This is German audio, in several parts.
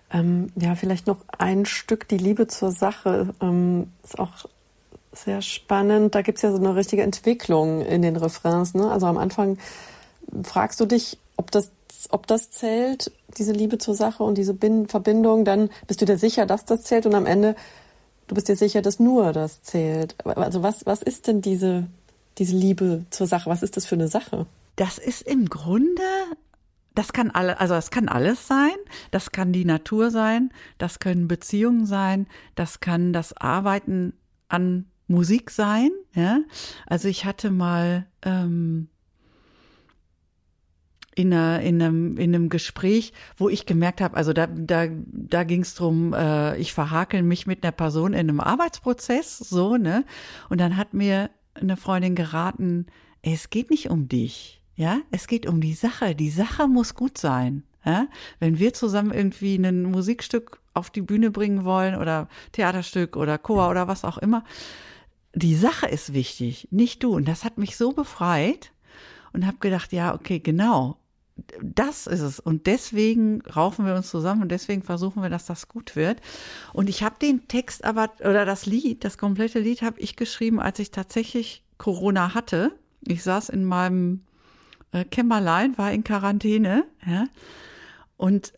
Ja, vielleicht noch ein Stück, die Liebe zur Sache, ist auch sehr spannend. Da gibt's ja so eine richtige Entwicklung in den Refrains, ne? Also am Anfang fragst du dich, ob das zählt, diese Liebe zur Sache und diese Verbindung. Dann bist du dir sicher, dass das zählt, und am Ende, du bist dir sicher, dass nur das zählt. Also was ist denn diese Liebe zur Sache? Was ist das für eine Sache? Das ist im Grunde, das kann alles sein. Das kann die Natur sein, das können Beziehungen sein, das kann das Arbeiten an Musik sein. Ja? Also ich hatte mal in einem Gespräch, wo ich gemerkt habe, also da ging es drum, ich verhakel mich mit einer Person in einem Arbeitsprozess, so, ne? Und dann hat mir eine Freundin geraten, es geht nicht um dich, ja? Es geht um die Sache. Die Sache muss gut sein, ja? Wenn wir zusammen irgendwie ein Musikstück auf die Bühne bringen wollen oder Theaterstück oder Chor oder was auch immer, die Sache ist wichtig, nicht du. Und das hat mich so befreit und habe gedacht, ja, okay, genau. Das ist es. Und deswegen raufen wir uns zusammen und deswegen versuchen wir, dass das gut wird. Und ich habe den Text oder das komplette Lied habe ich geschrieben, als ich tatsächlich Corona hatte. Ich saß in meinem Kämmerlein, war in Quarantäne, ja, und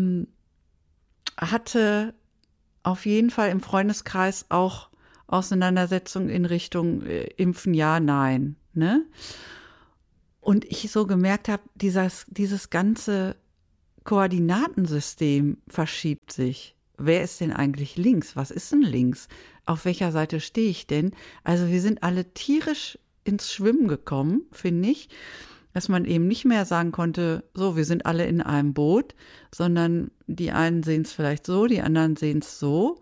hatte auf jeden Fall im Freundeskreis auch Auseinandersetzungen in Richtung Impfen, ja, nein, ne? Und ich so gemerkt habe, dieses ganze Koordinatensystem verschiebt sich. Wer ist denn eigentlich links? Was ist denn links? Auf welcher Seite stehe ich denn? Also wir sind alle tierisch ins Schwimmen gekommen, finde ich, dass man eben nicht mehr sagen konnte, so, wir sind alle in einem Boot, sondern die einen sehen es vielleicht so, die anderen sehen es so.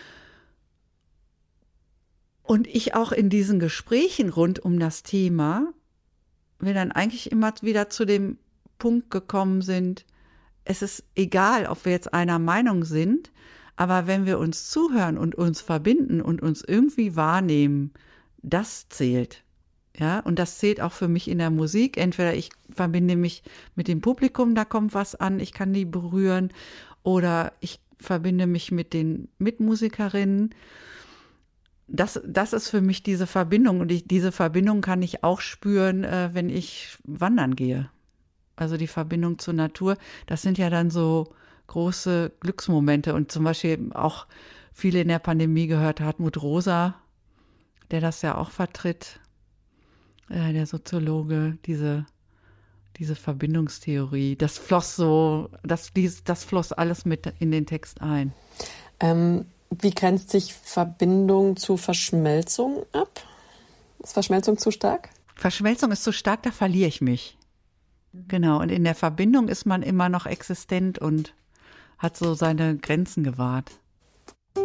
Und ich auch in diesen Gesprächen rund um das Thema, wir dann eigentlich immer wieder zu dem Punkt gekommen sind, es ist egal, ob wir jetzt einer Meinung sind, aber wenn wir uns zuhören und uns verbinden und uns irgendwie wahrnehmen, das zählt. Ja, und das zählt auch für mich in der Musik. Entweder ich verbinde mich mit dem Publikum, da kommt was an, ich kann die berühren, oder ich verbinde mich mit den Mitmusikerinnen. Das ist für mich diese Verbindung, und diese Verbindung kann ich auch spüren, wenn ich wandern gehe. Also die Verbindung zur Natur, das sind ja dann so große Glücksmomente, und zum Beispiel auch viele in der Pandemie gehört, Hartmut Rosa, der das ja auch vertritt, der Soziologe, diese Verbindungstheorie, das floss alles mit in den Text ein. Wie grenzt sich Verbindung zu Verschmelzung ab? Ist Verschmelzung zu stark? Verschmelzung ist zu stark, da verliere ich mich. Genau, und in der Verbindung ist man immer noch existent und hat so seine Grenzen gewahrt.